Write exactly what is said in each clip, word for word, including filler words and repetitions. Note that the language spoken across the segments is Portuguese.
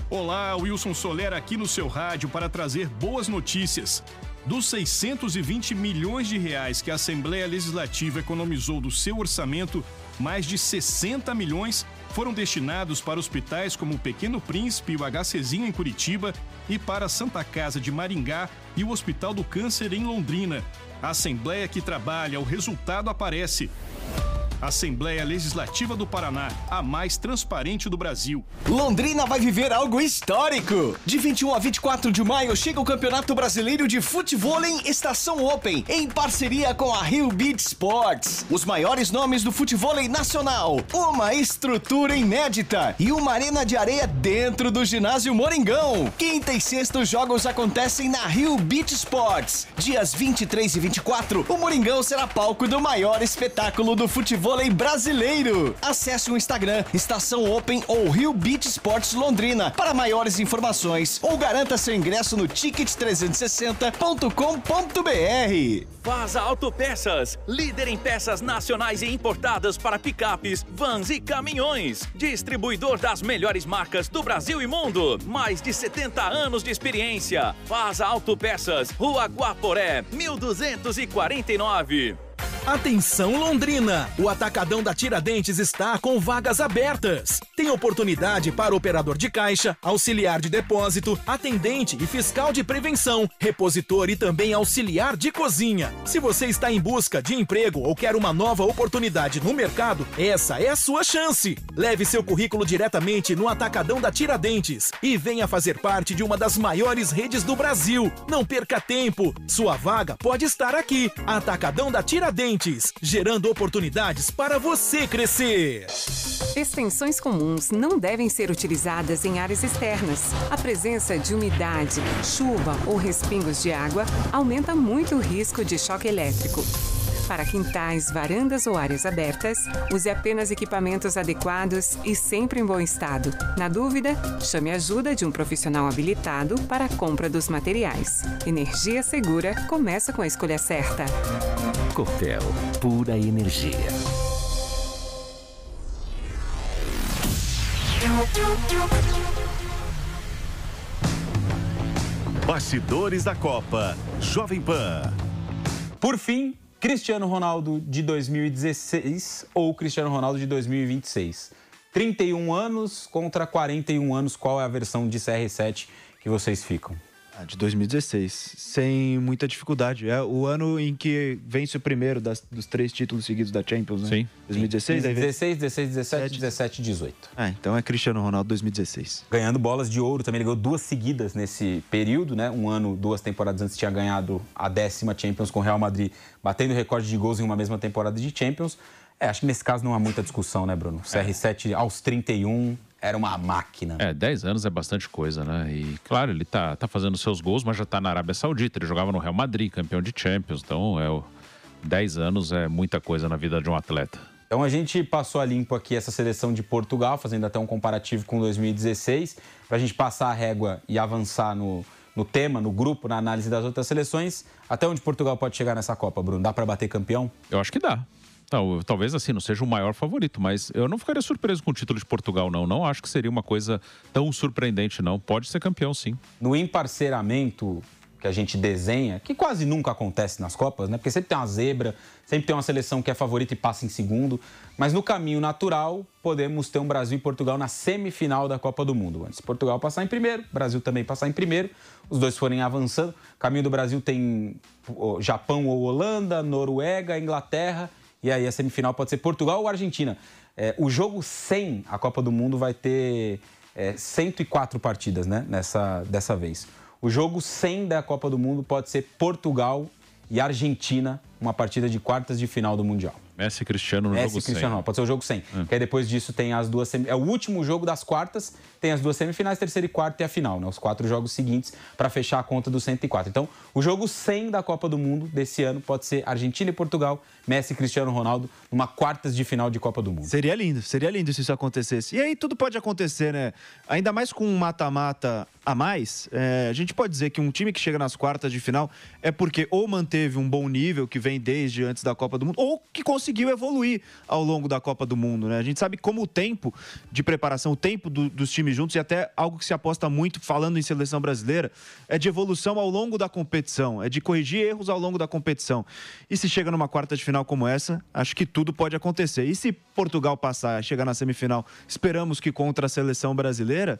Olá, Wilson Soler aqui no seu rádio para trazer boas notícias. Dos seiscentos e vinte milhões de reais que a Assembleia Legislativa economizou do seu orçamento, mais de sessenta milhões foram destinados para hospitais como o Pequeno Príncipe e o HCzinho em Curitiba e para a Santa Casa de Maringá e o Hospital do Câncer em Londrina. A Assembleia que trabalha, o resultado aparece. Assembleia Legislativa do Paraná, a mais transparente do Brasil. Londrina vai viver algo histórico. De vinte e um a vinte e quatro de maio chega o Campeonato Brasileiro de Futevôlei Estação Open, em parceria com a Rio Beach Sports. Os maiores nomes do futevôlei nacional, uma estrutura inédita e uma arena de areia dentro do ginásio Moringão. Quinta e sexta os jogos acontecem na Rio Beach Sports. Dias vinte e três e vinte e quatro, o Moringão será palco do maior espetáculo do futevôlei vôlei brasileiro. Acesse o Instagram Estação Open ou Rio Beach Sports Londrina para maiores informações ou garanta seu ingresso no ticket trezentos e sessenta ponto com ponto b r. Vaza Autopeças, líder em peças nacionais e importadas para picapes, vans e caminhões. Distribuidor das melhores marcas do Brasil e mundo. Mais de setenta anos de experiência. Vaza Autopeças, Rua Guaporé, mil duzentos e quarenta e nove. Atenção Londrina! O Atacadão da Tiradentes está com vagas abertas. Tem oportunidade para operador de caixa, auxiliar de depósito, atendente e fiscal de prevenção, repositor e também auxiliar de cozinha. Se você está em busca de emprego ou quer uma nova oportunidade no mercado, essa é a sua chance. Leve seu currículo diretamente no Atacadão da Tiradentes e venha fazer parte de uma das maiores redes do Brasil. Não perca tempo, sua vaga pode estar aqui. Atacadão da Tiradentes, gerando oportunidades para você crescer. Extensões comuns não devem ser utilizadas em áreas externas. A presença de umidade, chuva ou respingos de água aumenta muito o risco de choque elétrico. Para quintais, varandas ou áreas abertas, use apenas equipamentos adequados e sempre em bom estado. Na dúvida, chame a ajuda de um profissional habilitado para a compra dos materiais. Energia segura começa com a escolha certa. Copel, pura energia. Bastidores da Copa, Jovem Pan. Por fim, Cristiano Ronaldo de dois mil e dezesseis ou Cristiano Ronaldo de dois mil e vinte e seis. trinta e um anos contra quarenta e um anos, qual é a versão de C R sete que vocês ficam? Ah, de dois mil e dezesseis, sem muita dificuldade. É o ano em que vence o primeiro das, dos três títulos seguidos da Champions, né? Sim. dois mil e dezesseis, Sim. aí vem... dezesseis, dezesseis, dezessete, dezessete, dezoito. É, então é Cristiano Ronaldo dois mil e dezesseis. Ganhando bolas de ouro também, ele ganhou duas seguidas nesse período, né? Um ano, duas temporadas antes, tinha ganhado a décima Champions com o Real Madrid, batendo o recorde de gols em uma mesma temporada de Champions. É, acho que nesse caso não há muita discussão, né, Bruno? C R sete aos trinta e um... era uma máquina. É, dez anos é bastante coisa, né? E, claro, ele tá, tá fazendo seus gols, mas já tá na Arábia Saudita. Ele jogava no Real Madrid, campeão de Champions. Então, é, o... dez anos é muita coisa na vida de um atleta. Então, a gente passou a limpo aqui essa seleção de Portugal, fazendo até um comparativo com dois mil e dezesseis, pra gente passar a régua e avançar no, no tema, no grupo, na análise das outras seleções. Até onde Portugal pode chegar nessa Copa, Bruno? Dá pra bater campeão? Eu acho que dá. Não, talvez assim não seja o maior favorito, mas eu não ficaria surpreso com o título de Portugal, não. Não acho que seria uma coisa tão surpreendente, não. Pode ser campeão, sim. No emparceramento que a gente desenha, que quase nunca acontece nas Copas, né? Porque sempre tem uma zebra, sempre tem uma seleção que é favorita e passa em segundo. Mas no caminho natural, podemos ter um Brasil e Portugal na semifinal da Copa do Mundo. Antes Portugal passar em primeiro, Brasil também passar em primeiro. Os dois forem avançando. O caminho do Brasil tem Japão ou Holanda, Noruega, Inglaterra. E aí a semifinal pode ser Portugal ou Argentina. É, o jogo cem, a Copa do Mundo, vai ter é, cento e quatro partidas, né? Nessa, dessa vez. O jogo cem da Copa do Mundo pode ser Portugal e Argentina, uma partida de quartas de final do Mundial. Messi e Cristiano no Messi jogo e Cristiano, cem. pode ser o jogo cem. É. Que aí depois disso tem as duas... Sem... É o último jogo das quartas, tem as duas semifinais, terceiro e quarto e a final, né? Os quatro jogos seguintes para fechar a conta dos cento e quatro. Então, o jogo cem da Copa do Mundo desse ano pode ser Argentina e Portugal, Messi e Cristiano Ronaldo, numa quartas de final de Copa do Mundo. Seria lindo, seria lindo se isso acontecesse. E aí tudo pode acontecer, né? Ainda mais com um mata-mata a mais, é, a gente pode dizer que um time que chega nas quartas de final é porque ou manteve um bom nível, que vem vem desde antes da Copa do Mundo, ou que conseguiu evoluir ao longo da Copa do Mundo, né? A gente sabe como o tempo de preparação, o tempo do, dos times juntos, e até algo que se aposta muito, falando em seleção brasileira, é de evolução ao longo da competição, é de corrigir erros ao longo da competição. E se chega numa quarta de final como essa, acho que tudo pode acontecer. E se Portugal passar, chegar na semifinal, esperamos que contra a seleção brasileira,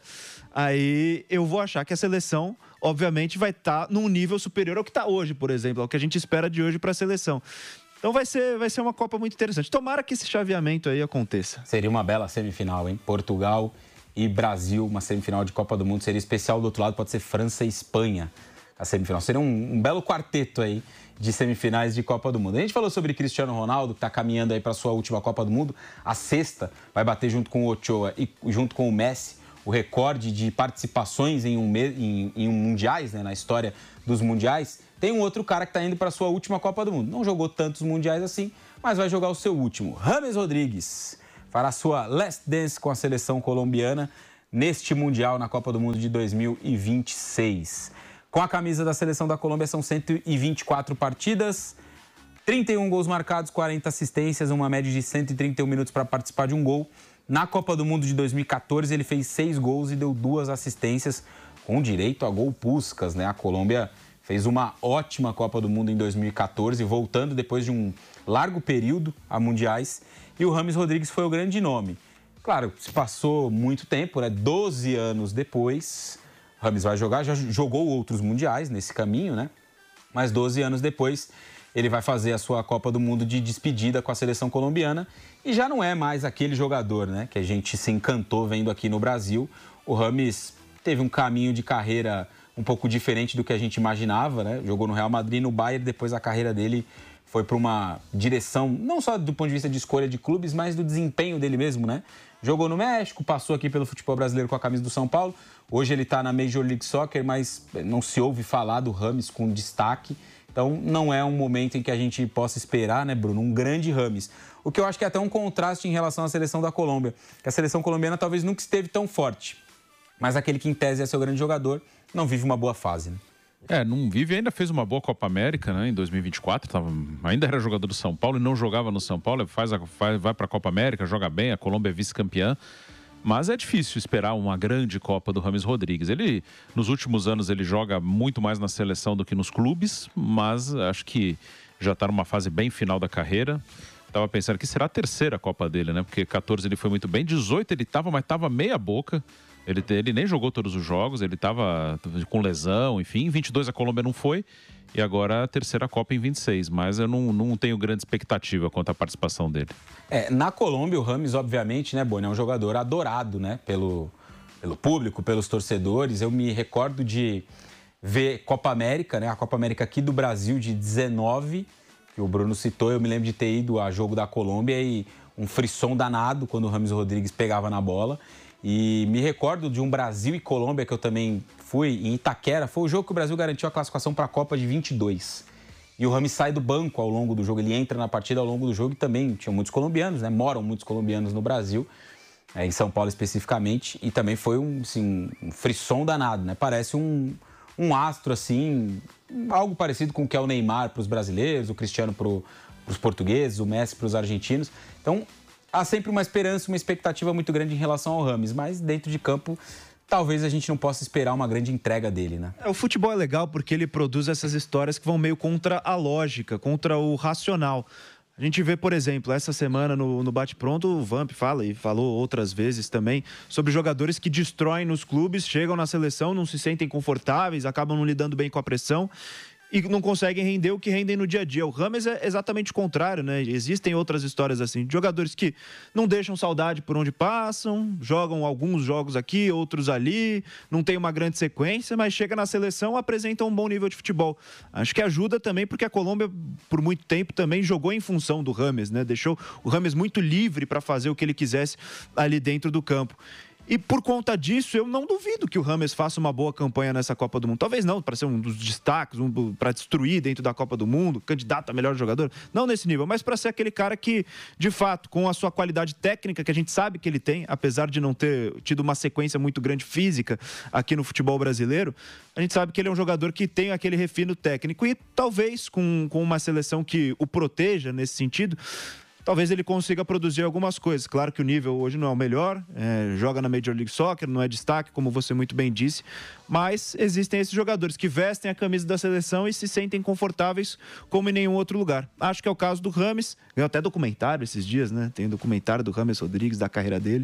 aí eu vou achar que a seleção, obviamente, vai estar num nível superior ao que está hoje, por exemplo, ao que a gente espera de hoje para a seleção. Então vai ser, vai ser uma Copa muito interessante. Tomara que esse chaveamento aí aconteça. Seria uma bela semifinal, hein? Portugal e Brasil, uma semifinal de Copa do Mundo. Seria especial. Do outro lado pode ser França e Espanha, a semifinal. Seria um, um belo quarteto aí de semifinais de Copa do Mundo. A gente falou sobre Cristiano Ronaldo, que está caminhando aí para a sua última Copa do Mundo. A sexta vai bater junto com o Ochoa e junto com o Messi o recorde de participações em, um, em, em um mundiais, né, na história dos mundiais. Tem um outro cara que está indo para a sua última Copa do Mundo. Não jogou tantos mundiais assim, mas vai jogar o seu último. James Rodrigues fará sua last dance com a seleção colombiana neste Mundial na Copa do Mundo de dois mil e vinte e seis. Com a camisa da seleção da Colômbia são cento e vinte e quatro partidas, trinta e um gols marcados, quarenta assistências, uma média de cento e trinta e um minutos para participar de um gol. Na Copa do Mundo de dois mil e quatorze, ele fez seis gols e deu duas assistências, com direito a gol Puskás, né? A Colômbia fez uma ótima Copa do Mundo em dois mil e quatorze, voltando depois de um largo período a mundiais. E o James Rodrigues foi o grande nome. Claro, se passou muito tempo, né? doze anos depois, o James vai jogar, já jogou outros mundiais nesse caminho, né? Mas doze anos depois, ele vai fazer a sua Copa do Mundo de despedida com a seleção colombiana e já não é mais aquele jogador, né, que a gente se encantou vendo aqui no Brasil. O James teve um caminho de carreira um pouco diferente do que a gente imaginava, né? Jogou no Real Madrid, no Bayern, depois a carreira dele foi para uma direção, não só do ponto de vista de escolha de clubes, mas do desempenho dele mesmo, né? Jogou no México, passou aqui pelo futebol brasileiro com a camisa do São Paulo. Hoje ele está na Major League Soccer, mas não se ouve falar do James com destaque. Então, não é um momento em que a gente possa esperar, né, Bruno, um grande James. O que eu acho que é até um contraste em relação à seleção da Colômbia, que a seleção colombiana talvez nunca esteve tão forte. Mas aquele que, em tese, é seu grande jogador, não vive uma boa fase, né? É, não vive, ainda fez uma boa Copa América, né, em dois mil e vinte e quatro, tava, ainda era jogador do São Paulo e não jogava no São Paulo, faz a, faz, vai para a Copa América, joga bem, a Colômbia é vice-campeã. Mas é difícil esperar uma grande Copa do James Rodrigues. Ele, nos últimos anos, ele joga muito mais na seleção do que nos clubes, mas acho que já está numa fase bem final da carreira. Estava pensando que será a terceira Copa dele, né? Porque quatorze ele foi muito bem, dezoito ele estava, mas estava meia boca. Ele, ele nem jogou todos os jogos, ele estava com lesão, enfim. Em vinte e dois a Colômbia não foi. E agora a terceira Copa em vinte e seis, mas eu não, não tenho grande expectativa quanto à participação dele. É, na Colômbia, o James, obviamente, né, Boni, é um jogador adorado, né, pelo, pelo público, pelos torcedores. Eu me recordo de ver Copa América, né, a Copa América aqui do Brasil de dezenove, que o Bruno citou. Eu me lembro de ter ido a jogo da Colômbia e um frisson danado quando o James Rodrigues pegava na bola. E me recordo de um Brasil e Colômbia que eu também fui em Itaquera. Foi o jogo que o Brasil garantiu a classificação para a Copa de vinte e dois. E o James sai do banco ao longo do jogo. Ele entra na partida ao longo do jogo e também tinha muitos colombianos, né? Moram muitos colombianos no Brasil, é, em São Paulo especificamente. E também foi um, assim, um frisson danado, né? Parece um, um astro, assim, algo parecido com o que é o Neymar para os brasileiros, o Cristiano para os portugueses, o Messi para os argentinos. Então, há sempre uma esperança, uma expectativa muito grande em relação ao James, mas dentro de campo, talvez a gente não possa esperar uma grande entrega dele, né? É, o futebol é legal porque ele produz essas histórias que vão meio contra a lógica, contra o racional. A gente vê, por exemplo, essa semana no, no Bate Pronto, o Vamp fala, e falou outras vezes também, sobre jogadores que destroem nos clubes, chegam na seleção, não se sentem confortáveis, acabam não lidando bem com a pressão e não conseguem render o que rendem no dia a dia. O James é exatamente o contrário, né? Existem outras histórias assim, de jogadores que não deixam saudade por onde passam, jogam alguns jogos aqui, outros ali, não tem uma grande sequência, mas chega na seleção, apresenta um bom nível de futebol. Acho que ajuda também porque a Colômbia, por muito tempo, também jogou em função do James, né? Deixou o James muito livre para fazer o que ele quisesse ali dentro do campo. E por conta disso, eu não duvido que o James faça uma boa campanha nessa Copa do Mundo. Talvez não para ser um dos destaques, um, para destruir dentro da Copa do Mundo, candidato a melhor jogador, não nesse nível, mas para ser aquele cara que, de fato, com a sua qualidade técnica, que a gente sabe que ele tem, apesar de não ter tido uma sequência muito grande física aqui no futebol brasileiro, a gente sabe que ele é um jogador que tem aquele refino técnico e talvez com, com uma seleção que o proteja nesse sentido, talvez ele consiga produzir algumas coisas. Claro que o nível hoje não é o melhor, é, joga na Major League Soccer, não é destaque, como você muito bem disse, mas existem esses jogadores que vestem a camisa da seleção e se sentem confortáveis como em nenhum outro lugar. Acho que é o caso do James, ganhou até documentário esses dias, né? Tem um documentário do James Rodrigues, da carreira dele.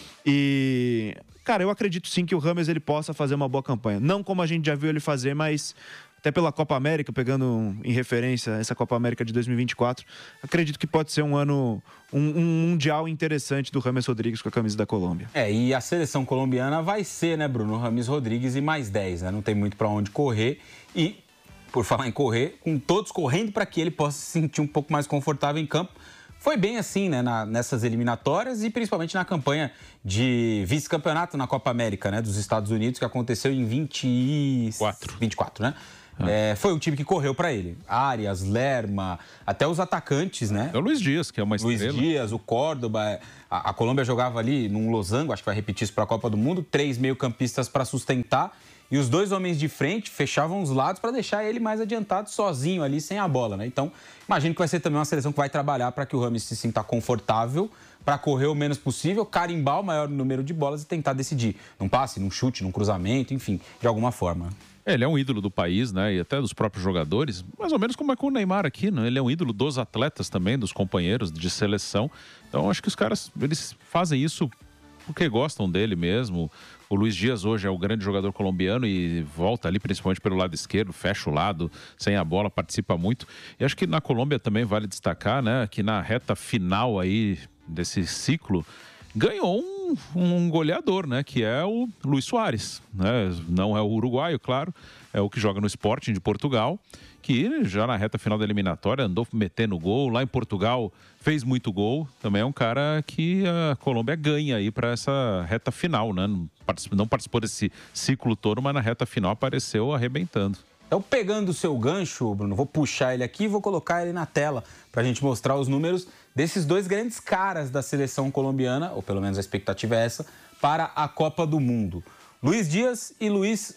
E, cara, eu acredito sim que o James ele possa fazer uma boa campanha. Não como a gente já viu ele fazer, mas até pela Copa América, pegando em referência essa Copa América de dois mil e vinte e quatro, acredito que pode ser um ano, um, um mundial interessante do James Rodrigues com a camisa da Colômbia. É, e a seleção colombiana vai ser, né, Bruno, James Rodrigues e mais dez, né? Não tem muito para onde correr e, por falar em correr, com todos correndo para que ele possa se sentir um pouco mais confortável em campo. Foi bem assim, né, na, nessas eliminatórias e principalmente na campanha de vice-campeonato na Copa América, né, dos Estados Unidos, que aconteceu em vinte e quatro, né? Ah. É, foi o time que correu para ele. Arias, Lerma, até os atacantes, né? É o Luiz Dias, que é uma estrela. Luiz Dias, o Córdoba. A, a Colômbia jogava ali num losango, acho que vai repetir isso para a Copa do Mundo. Três meio-campistas para sustentar. E os dois homens de frente fechavam os lados para deixar ele mais adiantado, sozinho ali, sem a bola, né? Então, imagino que vai ser também uma seleção que vai trabalhar para que o James se sinta confortável, para correr o menos possível, carimbar o maior número de bolas e tentar decidir. Num passe, num chute, num cruzamento, enfim, de alguma forma. Ele é um ídolo do país, né? E até dos próprios jogadores, mais ou menos como é com o Neymar aqui, né? Ele é um ídolo dos atletas também, dos companheiros de seleção. Então, acho que os caras, eles fazem isso porque gostam dele mesmo. O Luiz Dias hoje é o grande jogador colombiano e volta ali principalmente pelo lado esquerdo, fecha o lado, sem a bola, participa muito. E acho que na Colômbia também vale destacar, né? Que na reta final aí desse ciclo, ganhou um, um goleador, né? Que é o Luis Suárez, né? Não é o uruguaio, claro, é o que joga no Sporting de Portugal, que já na reta final da eliminatória andou metendo gol. Lá em Portugal fez muito gol. Também é um cara que a Colômbia ganha aí para essa reta final, né? Não participou, não participou desse ciclo todo, mas na reta final apareceu arrebentando. Então, pegando o seu gancho, Bruno, vou puxar ele aqui e vou colocar ele na tela para a gente mostrar os números desses dois grandes caras da seleção colombiana, ou pelo menos a expectativa é essa, para a Copa do Mundo. Luiz Dias e Luis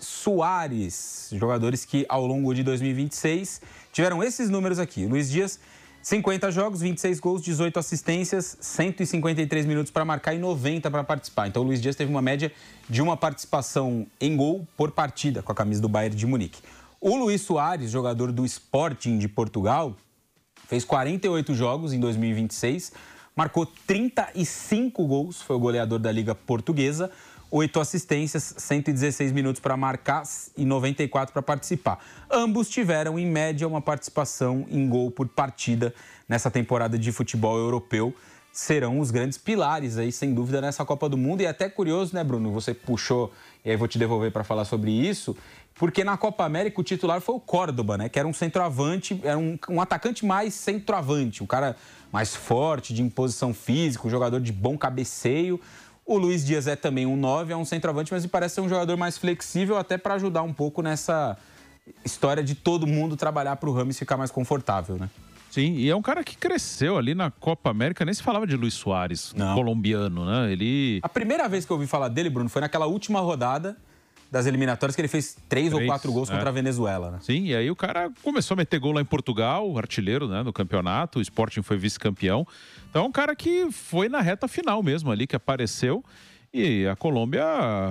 Suárez, jogadores que ao longo de dois mil e vinte e seis tiveram esses números aqui. Luiz Dias, cinquenta jogos, vinte e seis gols, dezoito assistências, cento e cinquenta e três minutos para marcar e noventa para participar. Então o Luiz Dias teve uma média de uma participação em gol por partida com a camisa do Bayern de Munique. O Luis Suárez, jogador do Sporting de Portugal, fez quarenta e oito jogos em dois mil e vinte e seis, marcou trinta e cinco gols, foi o goleador da Liga Portuguesa, oito assistências, cento e dezesseis minutos para marcar e noventa e quatro para participar. Ambos tiveram, em média, uma participação em gol por partida nessa temporada de futebol europeu. Serão os grandes pilares aí, sem dúvida, nessa Copa do Mundo. E é até curioso, né, Bruno? Você puxou, e aí vou te devolver para falar sobre isso, porque na Copa América o titular foi o Córdoba, né? Que era um centroavante, era um, um atacante mais centroavante, um cara mais forte, de imposição física, um jogador de bom cabeceio. O Luiz Dias é também um nove, é um centroavante, mas me parece ser um jogador mais flexível, até para ajudar um pouco nessa história de todo mundo trabalhar para o James ficar mais confortável, né? Sim, e é um cara que cresceu ali na Copa América, nem se falava de Luis Suárez, Não. colombiano, né? Ele... A primeira vez que eu ouvi falar dele, Bruno, foi naquela última rodada das eliminatórias que ele fez três, três ou quatro gols é. contra a Venezuela, né? Sim, e aí o cara começou a meter gol lá em Portugal, artilheiro, né, no campeonato, o Sporting foi vice-campeão. Então é um cara que foi na reta final mesmo ali, que apareceu. E a Colômbia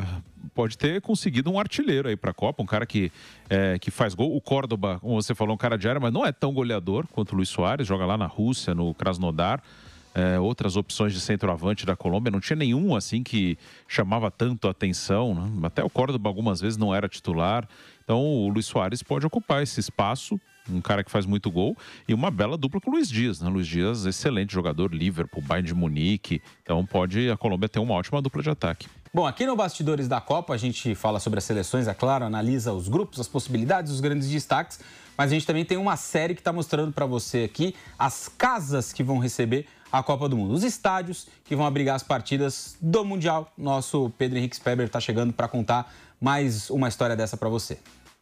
pode ter conseguido um artilheiro aí para a Copa, um cara que, é, que faz gol. O Córdoba, como você falou, um cara de área, mas não é tão goleador quanto o Luis Suárez, joga lá na Rússia, no Krasnodar. É, outras opções de centroavante da Colômbia, não tinha nenhum assim que chamava tanto a atenção, né? Até o Córdoba algumas vezes não era titular. Então o Luis Suárez pode ocupar esse espaço, um cara que faz muito gol, e uma bela dupla com o Luiz Dias, né? Luiz Dias, excelente jogador, Liverpool, Bayern de Munique, então pode a Colômbia ter uma ótima dupla de ataque. Bom, aqui no Bastidores da Copa a gente fala sobre as seleções, é claro, analisa os grupos, as possibilidades, os grandes destaques, mas a gente também tem uma série que está mostrando para você aqui as casas que vão receber a Copa do Mundo. Os estádios que vão abrigar as partidas do Mundial. Nosso Pedro Henrique Speber está chegando para contar mais uma história dessa para você.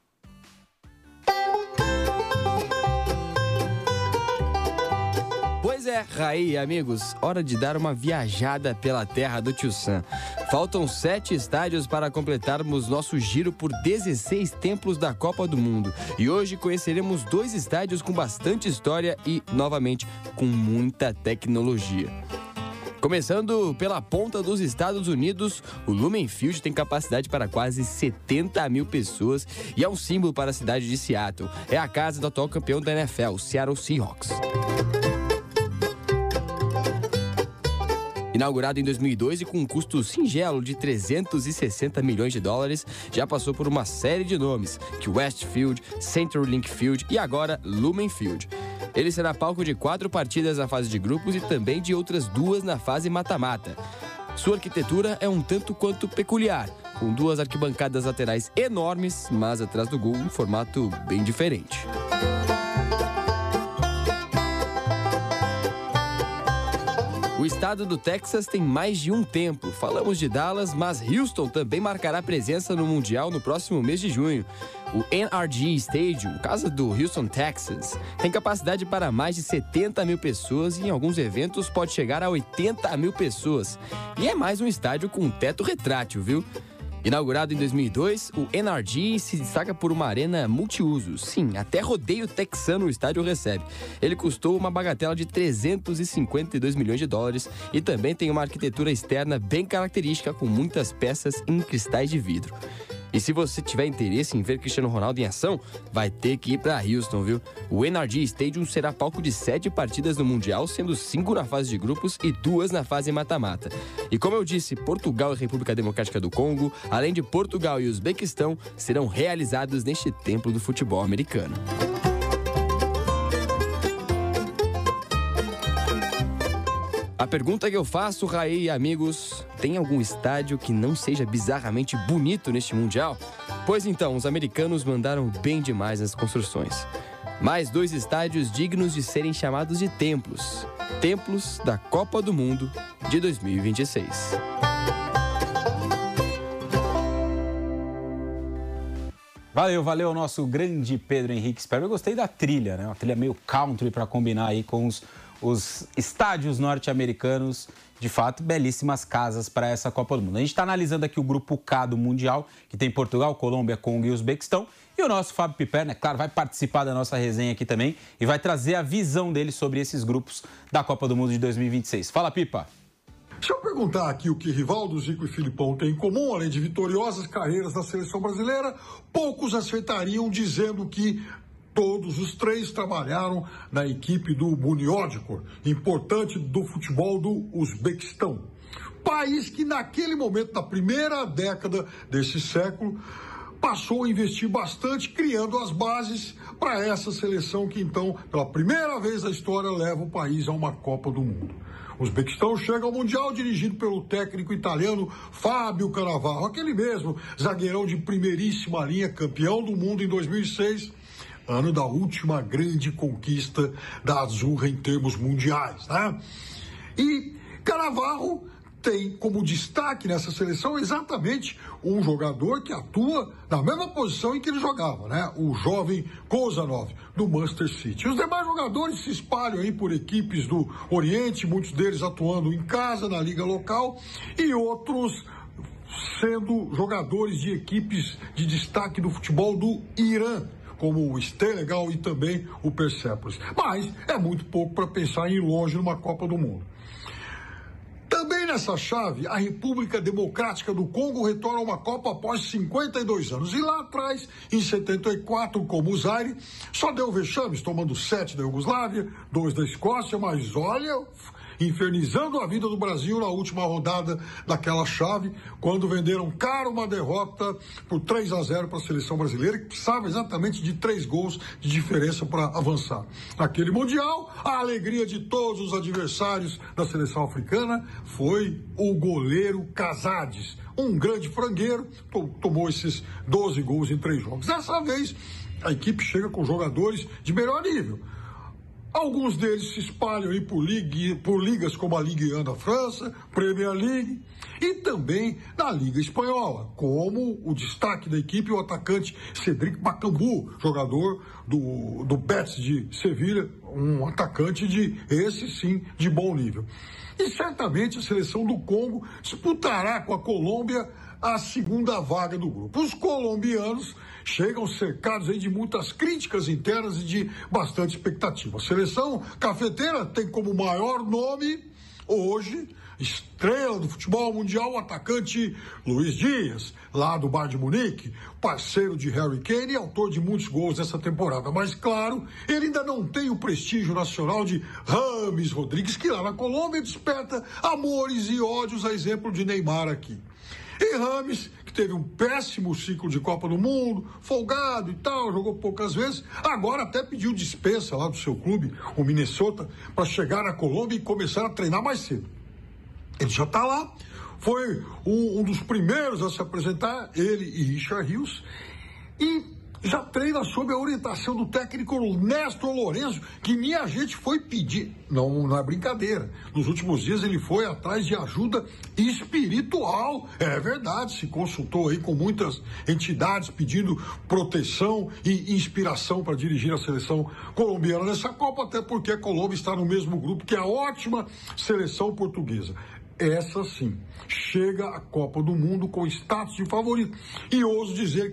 Pois é, Raí e amigos, hora de dar uma viajada pela terra do Tio Sam. Faltam sete estádios para completarmos nosso giro por dezesseis templos da Copa do Mundo. E hoje conheceremos dois estádios com bastante história e, novamente, com muita tecnologia. Começando pela ponta dos Estados Unidos, o Lumen Field tem capacidade para quase setenta mil pessoas e é um símbolo para a cidade de Seattle. É a casa do atual campeão da N F L, o Seattle Seahawks. Inaugurado em dois mil e dois e com um custo singelo de trezentos e sessenta milhões de dólares, já passou por uma série de nomes, que Westfield, CenturyLink Field e agora Lumen Field. Ele será palco de quatro partidas na fase de grupos e também de outras duas na fase mata-mata. Sua arquitetura é um tanto quanto peculiar, com duas arquibancadas laterais enormes, mas atrás do gol um formato bem diferente. O estado do Texas tem mais de um templo. Falamos de Dallas, mas Houston também marcará presença no Mundial no próximo mês de junho. O N R G Stadium, casa do Houston, Texas, tem capacidade para mais de setenta mil pessoas e em alguns eventos pode chegar a oitenta mil pessoas. E é mais um estádio com teto retrátil, viu? Inaugurado em dois mil e dois, o N R G se destaca por uma arena multiuso. Sim, até rodeio texano o estádio recebe. Ele custou uma bagatela de trezentos e cinquenta e dois milhões de dólares e também tem uma arquitetura externa bem característica com muitas peças em cristais de vidro. E se você tiver interesse em ver Cristiano Ronaldo em ação, vai ter que ir para Houston, viu? O N R G Stadium será palco de sete partidas no Mundial, sendo cinco na fase de grupos e duas na fase mata-mata. E como eu disse, Portugal e República Democrática do Congo, além de Portugal e Uzbequistão, serão realizados neste templo do futebol americano. A pergunta que eu faço, Raí e amigos, tem algum estádio que não seja bizarramente bonito neste Mundial? Pois então, os americanos mandaram bem demais nas construções. Mais dois estádios dignos de serem chamados de templos. Templos da Copa do Mundo de dois mil e vinte e seis. Valeu, valeu, nosso grande Pedro Henrique Speber. Eu gostei da trilha, né? Uma trilha meio country para combinar aí com os, os estádios norte-americanos. De fato, belíssimas casas para essa Copa do Mundo. A gente está analisando aqui o grupo K do Mundial, que tem Portugal, Colômbia, Congo e Uzbequistão. E o nosso Fábio Piperno, é claro, vai participar da nossa resenha aqui também e vai trazer a visão dele sobre esses grupos da Copa do Mundo de dois mil e vinte e seis. Fala, Pipa! Se eu perguntar aqui o que Rivaldo, Zico e Filipão têm em comum, além de vitoriosas carreiras na seleção brasileira, poucos acertariam dizendo que todos os três trabalharam na equipe do Bunyodkor, importante do futebol do Uzbequistão. País que naquele momento, na primeira década desse século, passou a investir bastante, criando as bases para essa seleção que então, pela primeira vez na história, leva o país a uma Copa do Mundo. O Uzbequistão chega ao Mundial dirigido pelo técnico italiano Fábio Cannavaro, aquele mesmo zagueirão de primeiríssima linha, campeão do mundo em dois mil e seis, ano da última grande conquista da Azurra em termos mundiais, né? E Cannavaro tem como destaque nessa seleção exatamente um jogador que atua na mesma posição em que ele jogava, né? O jovem Kozanov, do Manchester City. Os demais jogadores se espalham aí por equipes do Oriente, muitos deles atuando em casa, na liga local, e outros sendo jogadores de equipes de destaque do futebol do Irã, como o Stelegal e também o Persepolis. Mas é muito pouco para pensar em ir longe numa Copa do Mundo. Também nessa chave, a República Democrática do Congo retorna a uma Copa após cinquenta e dois anos. E lá atrás, em setenta e quatro, como o Zaire, só deu vexames, tomando sete da Iugoslávia, dois da Escócia, mas olha, infernizando a vida do Brasil na última rodada daquela chave, quando venderam caro uma derrota por três a zero para a seleção brasileira, que precisava exatamente de três gols de diferença para avançar. Naquele Mundial, a alegria de todos os adversários da seleção africana foi o goleiro Casades, um grande frangueiro, to- tomou esses doze gols em três jogos. Dessa vez, a equipe chega com jogadores de melhor nível. Alguns deles se espalham aí por, ligue, por ligas como a Ligue um da França, Premier League, e também na Liga Espanhola, como o destaque da equipe, o atacante Cédric Bakambu, jogador do, do Betis de Sevilha, um atacante de, esse sim, de bom nível. E certamente a seleção do Congo disputará com a Colômbia a segunda vaga do grupo. Os colombianos chegam cercados aí de muitas críticas internas e de bastante expectativa. A seleção cafeteira tem como maior nome hoje, estrela do futebol mundial, o atacante Luiz Dias, lá do Bayern de Munique, parceiro de Harry Kane e autor de muitos gols nessa temporada. Mas, claro, ele ainda não tem o prestígio nacional de James Rodrigues, que lá na Colômbia desperta amores e ódios, a exemplo de Neymar aqui. E James, que teve um péssimo ciclo de Copa do Mundo, folgado e tal, jogou poucas vezes, agora até pediu dispensa lá do seu clube, o Minnesota, para chegar na Colômbia e começar a treinar mais cedo. Ele já está lá, foi um, um dos primeiros a se apresentar, ele e Richard Rios, e já treina sob a orientação do técnico Néstor Lourenço, que minha gente foi pedir, não, não é brincadeira, nos últimos dias ele foi atrás de ajuda espiritual, é verdade, se consultou aí com muitas entidades pedindo proteção e inspiração para dirigir a seleção colombiana nessa Copa, até porque a Colômbia está no mesmo grupo que a ótima seleção portuguesa. Essa sim, chega à Copa do Mundo com status de favorito. E ouso dizer